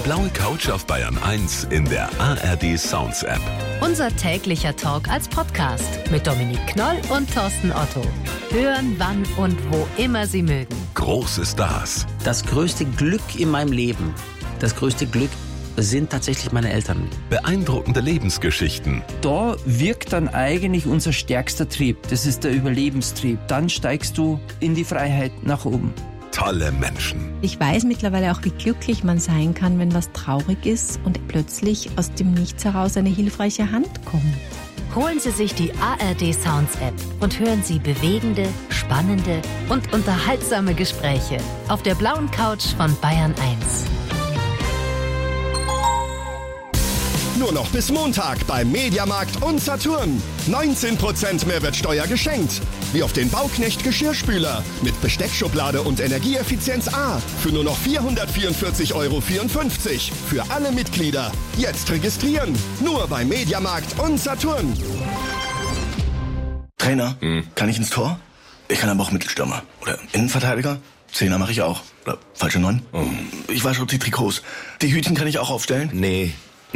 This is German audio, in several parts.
blaue Couch auf Bayern 1 in der ARD Sounds App. Unser täglicher Talk als Podcast mit Dominique Knoll und Thorsten Otto. Hören, wann und wo immer Sie mögen. Große Stars. Das größte Glück in meinem Leben, sind tatsächlich meine Eltern. Beeindruckende Lebensgeschichten. Da wirkt dann eigentlich unser stärkster Trieb. Das ist der Überlebenstrieb. Dann steigst du in die Freiheit nach oben. Tolle Menschen. Ich weiß mittlerweile auch, wie glücklich man sein kann, wenn was traurig ist und plötzlich aus dem Nichts heraus eine hilfreiche Hand kommt. Holen Sie sich die ARD Sounds App und hören Sie bewegende, spannende und unterhaltsame Gespräche auf der blauen Couch von Bayern 1. Nur noch bis Montag beim Mediamarkt und Saturn. 19% Mehrwertsteuer geschenkt. Wie auf den Bauknecht Geschirrspüler mit Besteckschublade und Energieeffizienz A für nur noch 444,54 € für alle Mitglieder. Jetzt registrieren. Nur beim Mediamarkt und Saturn. Trainer, kann ich ins Tor? Ich kann aber auch Mittelstürmer. Oder Innenverteidiger? Zehner mache ich auch. Oder falsche 9? Ich wasche die Trikots. Die Hütchen kann ich auch aufstellen? Nee.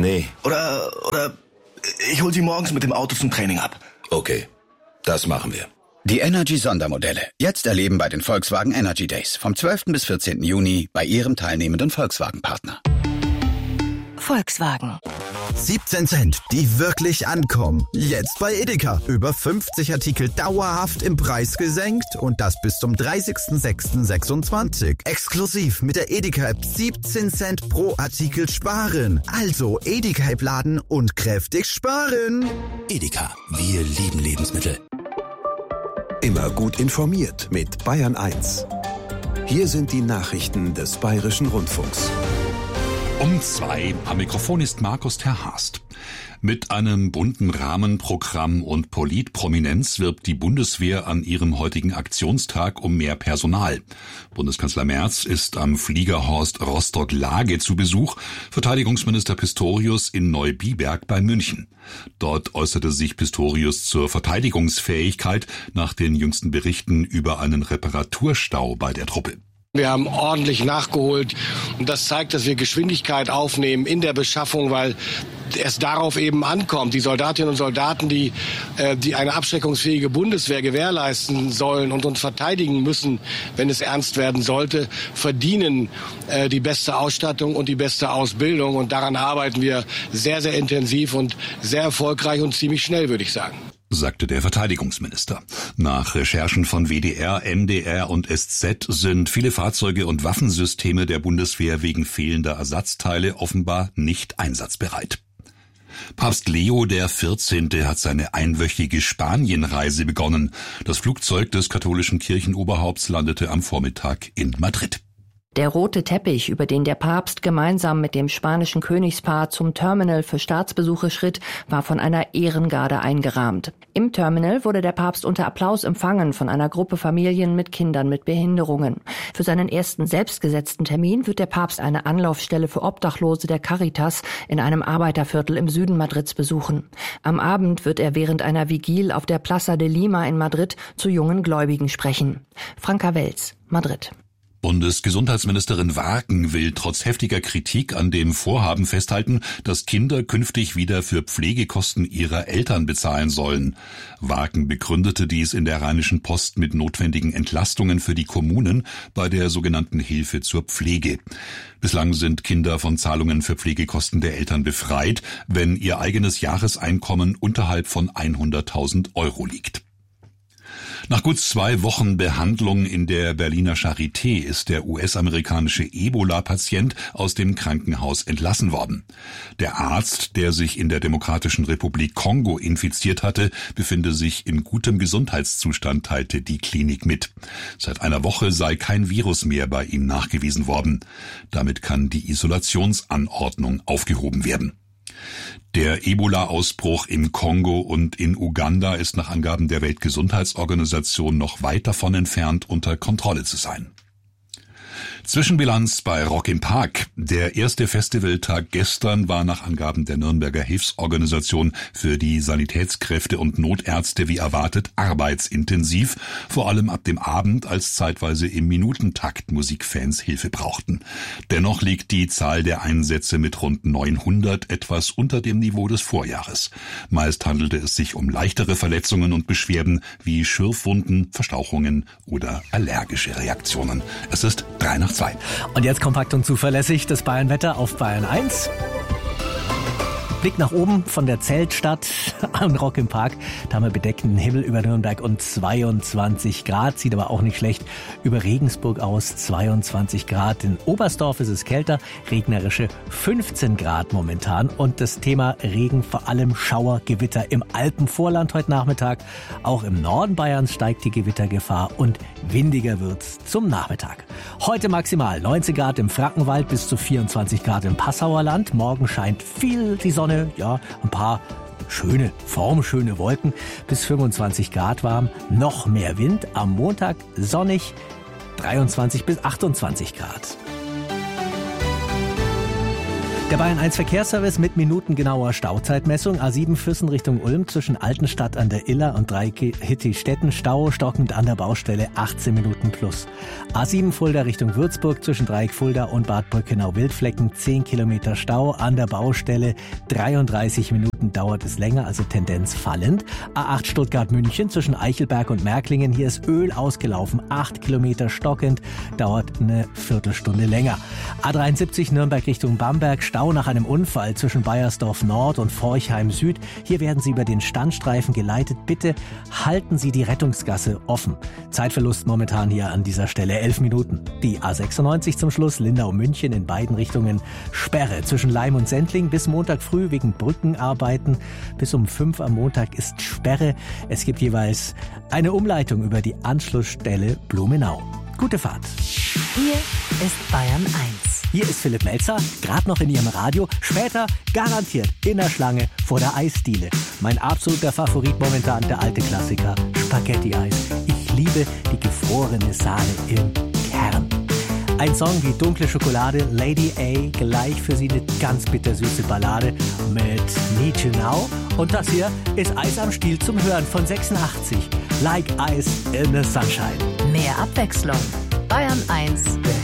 Oder ich hol sie morgens mit dem Auto zum Training ab. Okay, das machen wir. Die Energy-Sondermodelle. Jetzt erleben bei den Volkswagen Energy Days vom 12. bis 14. Juni bei Ihrem teilnehmenden Volkswagen-Partner. Volkswagen. 17 Cent, die wirklich ankommen. Jetzt bei Edeka. Über 50 Artikel dauerhaft im Preis gesenkt und das bis zum 30.06.26. Exklusiv mit der Edeka-App 17 Cent pro Artikel sparen. Also Edeka-App laden und kräftig sparen. Edeka, wir lieben Lebensmittel. Immer gut informiert mit Bayern 1. Hier sind die Nachrichten des Bayerischen Rundfunks. Um 2 am Mikrofon ist Markus Terhast. Mit einem bunten Rahmenprogramm und Politprominenz wirbt die Bundeswehr an ihrem heutigen Aktionstag um mehr Personal. Bundeskanzler Merz ist am Fliegerhorst Rostock-Lage zu Besuch, Verteidigungsminister Pistorius in Neubiberg bei München. Dort äußerte sich Pistorius zur Verteidigungsfähigkeit nach den jüngsten Berichten über einen Reparaturstau bei der Truppe. Wir haben ordentlich nachgeholt und das zeigt, dass wir Geschwindigkeit aufnehmen in der Beschaffung, weil es darauf eben ankommt. Die Soldatinnen und Soldaten, die eine abschreckungsfähige Bundeswehr gewährleisten sollen und uns verteidigen müssen, wenn es ernst werden sollte, verdienen die beste Ausstattung und die beste Ausbildung. Und daran arbeiten wir sehr, sehr intensiv und sehr erfolgreich und ziemlich schnell, würde ich sagen. Sagte der Verteidigungsminister. Nach Recherchen von WDR, MDR und SZ sind viele Fahrzeuge und Waffensysteme der Bundeswehr wegen fehlender Ersatzteile offenbar nicht einsatzbereit. Papst Leo XIV. Hat seine einwöchige Spanienreise begonnen. Das Flugzeug des katholischen Kirchenoberhaupts landete am Vormittag in Madrid. Der rote Teppich, über den der Papst gemeinsam mit dem spanischen Königspaar zum Terminal für Staatsbesuche schritt, war von einer Ehrengarde eingerahmt. Im Terminal wurde der Papst unter Applaus empfangen von einer Gruppe Familien mit Kindern mit Behinderungen. Für seinen ersten selbstgesetzten Termin wird der Papst eine Anlaufstelle für Obdachlose der Caritas in einem Arbeiterviertel im Süden Madrids besuchen. Am Abend wird er während einer Vigil auf der Plaza de Lima in Madrid zu jungen Gläubigen sprechen. Franka Welz, Madrid. Bundesgesundheitsministerin Warken will trotz heftiger Kritik an dem Vorhaben festhalten, dass Kinder künftig wieder für Pflegekosten ihrer Eltern bezahlen sollen. Warken begründete dies in der Rheinischen Post mit notwendigen Entlastungen für die Kommunen bei der sogenannten Hilfe zur Pflege. Bislang sind Kinder von Zahlungen für Pflegekosten der Eltern befreit, wenn ihr eigenes Jahreseinkommen unterhalb von 100.000 € liegt. Nach gut 2 Wochen Behandlung in der Berliner Charité ist der US-amerikanische Ebola-Patient aus dem Krankenhaus entlassen worden. Der Arzt, der sich in der Demokratischen Republik Kongo infiziert hatte, befinde sich in gutem Gesundheitszustand, teilte die Klinik mit. Seit einer Woche sei kein Virus mehr bei ihm nachgewiesen worden. Damit kann die Isolationsanordnung aufgehoben werden. Der Ebola-Ausbruch im Kongo und in Uganda ist nach Angaben der Weltgesundheitsorganisation noch weit davon entfernt, unter Kontrolle zu sein. Zwischenbilanz bei Rock im Park. Der erste Festivaltag gestern war nach Angaben der Nürnberger Hilfsorganisation für die Sanitätskräfte und Notärzte wie erwartet arbeitsintensiv, vor allem ab dem Abend, als zeitweise im Minutentakt Musikfans Hilfe brauchten. Dennoch liegt die Zahl der Einsätze mit rund 900 etwas unter dem Niveau des Vorjahres. Meist handelte es sich um leichtere Verletzungen und Beschwerden wie Schürfwunden, Verstauchungen oder allergische Reaktionen. Es ist 3:02. Und jetzt kompakt und zuverlässig das Bayernwetter auf Bayern 1. Blick nach oben von der Zeltstadt am Rock im Park. Da haben wir bedeckten Himmel über Nürnberg und 22 Grad. Sieht aber auch nicht schlecht über Regensburg aus. 22 Grad. In Oberstdorf ist es kälter. Regnerische 15 Grad momentan. Und das Thema Regen, vor allem Schauer, Gewitter im Alpenvorland heute Nachmittag. Auch im Norden Bayerns steigt die Gewittergefahr und windiger wird's zum Nachmittag. Heute maximal 19 Grad im Frankenwald bis zu 24 Grad im Passauer Land. Morgen scheint viel die Sonne. Ja, ein paar formschöne Wolken, bis 25 Grad warm, noch mehr Wind, am Montag sonnig, 23 bis 28 Grad. Der Bayern 1 Verkehrsservice mit minutengenauer Stauzeitmessung. A7 Füssen Richtung Ulm zwischen Altenstadt an der Iller und Dreikitti-Stetten. Stau stockend an der Baustelle 18 Minuten plus. A7 Fulda Richtung Würzburg zwischen Dreieck Fulda und Bad Brückenau-Wildflecken 10 Kilometer Stau an der Baustelle. 33 Minuten dauert es länger, also Tendenz fallend. A8 Stuttgart-München zwischen Eichelberg und Märklingen. Hier ist Öl ausgelaufen. 8 Kilometer stockend, dauert eine Viertelstunde länger. A73 Nürnberg Richtung Bamberg. Stau nach einem Unfall zwischen Baiersdorf Nord und Forchheim Süd. Hier werden Sie über den Standstreifen geleitet. Bitte halten Sie die Rettungsgasse offen. Zeitverlust momentan hier an dieser Stelle 11 Minuten. Die A96 zum Schluss, Lindau-München in beiden Richtungen. Sperre zwischen Leim und Sendling bis Montag früh wegen Brückenarbeiten. Bis um 5 am Montag ist Sperre. Es gibt jeweils eine Umleitung über die Anschlussstelle Blumenau. Gute Fahrt. Hier ist Bayern 1. Hier ist Philipp Melzer, gerade noch in Ihrem Radio. Später garantiert in der Schlange vor der Eisdiele. Mein absoluter Favorit momentan, der alte Klassiker, Spaghetti-Eis. Ich liebe die gefrorene Sahne im Kern. Ein Song wie Dunkle Schokolade, Lady A, gleich für Sie eine ganz bittersüße Ballade mit Need You Now. Und das hier ist Eis am Stiel zum Hören von 86. Like Ice in the Sunshine. Mehr Abwechslung. Bayern 1,